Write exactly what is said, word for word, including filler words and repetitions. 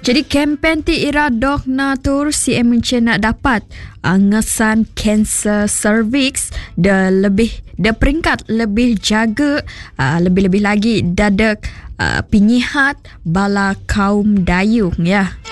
Jadi kempen ti ira dok natur C M Mencen nak dapat angesan kanser cervix de lebih de peringkat lebih jaga uh, lebih-lebih lagi dadak uh, penyihat bala kaum dayung ya.